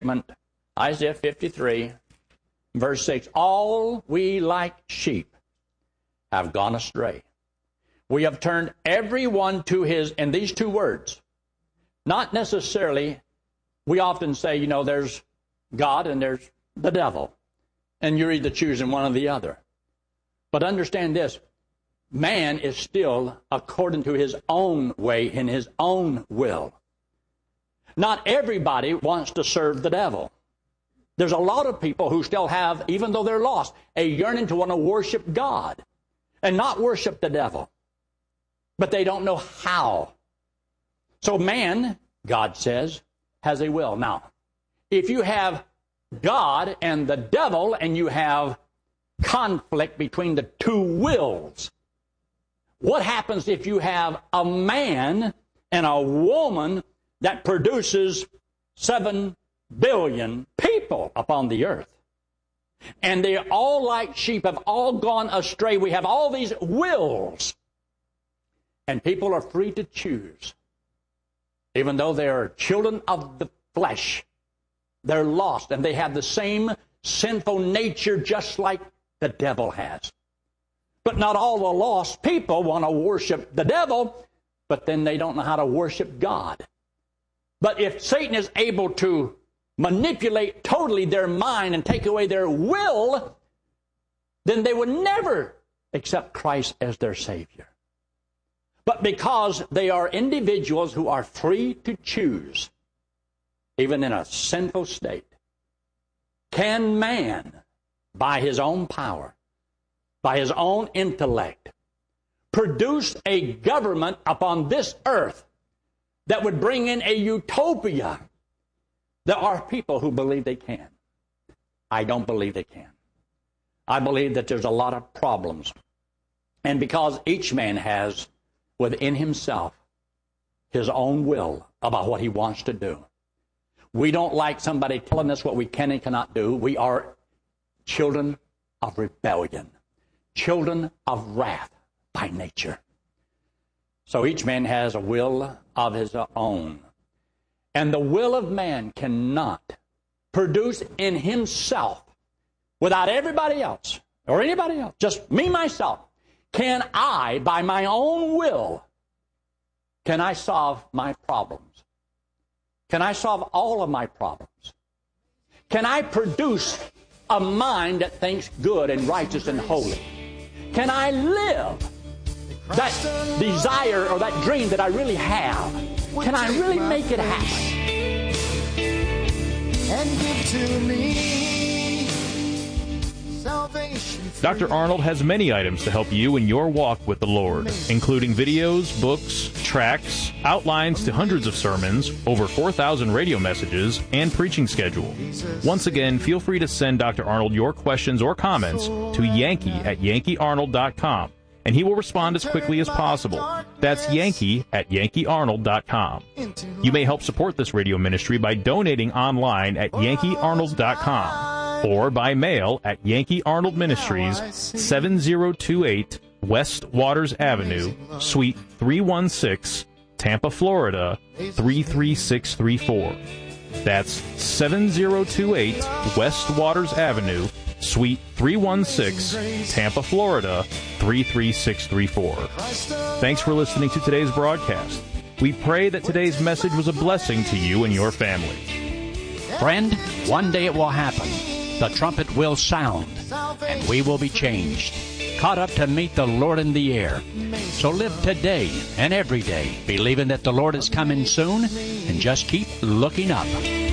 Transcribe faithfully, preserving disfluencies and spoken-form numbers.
Isaiah fifty-three, verse six, all we like sheep have gone astray. We have turned everyone to his, and these two words, not necessarily, we often say, you know, there's God and there's the devil, and you're either choosing one or the other. But understand this, man is still according to his own way in his own will. Not everybody wants to serve the devil. There's a lot of people who still have, even though they're lost, a yearning to want to worship God and not worship the devil. But they don't know how. So man, God says, has a will. Now, if you have God and the devil and you have conflict between the two wills, what happens if you have a man and a woman that produces seven billion people upon the earth? And they all, like sheep, have all gone astray. We have all these wills. And people are free to choose. Even though they are children of the flesh, they're lost. And they have the same sinful nature just like the devil has. But not all the lost people want to worship the devil, but then they don't know how to worship God. But if Satan is able to manipulate totally their mind and take away their will, then they would never accept Christ as their Savior. But because they are individuals who are free to choose, even in a sinful state, can man, by his own power, by his own intellect, produce a government upon this earth that would bring in a utopia? There are people who believe they can. I don't believe they can. I believe that there's a lot of problems. And because each man has within himself his own will about what he wants to do. We don't like somebody telling us what we can and cannot do. We are children of rebellion, children of wrath by nature. So each man has a will of his own. And the will of man cannot produce in himself, without everybody else or anybody else, just me, myself, can I, by my own will, can I solve my problems? Can I solve all of my problems? Can I produce a mind that thinks good and righteous and holy? Can I live that desire or that dream that I really have? Can I really make it happen? And give to me salvation. Doctor Arnold has many items to help you in your walk with the Lord, including videos, books, tracts, outlines to hundreds of sermons, over four thousand radio messages, and preaching schedule. Once again, feel free to send Doctor Arnold your questions or comments to Yankee at Yankee Arnold dot com, and he will respond as quickly as possible. That's Yankee at Yankee Arnold dot com. You may help support this radio ministry by donating online at Yankee Arnold dot com or by mail at Yankee Arnold Ministries, seven oh two eight West Waters Avenue, Suite three one six, Tampa, Florida, three three six three four. That's seven oh two eight West Waters Avenue, Suite three one six, Tampa, Florida, three three six three four. Thanks for listening to today's broadcast. We pray that today's message was a blessing to you and your family. Friend, one day it will happen. The trumpet will sound, and we will be changed, caught up to meet the Lord in the air. So live today and every day, believing that the Lord is coming soon, and just keep looking up.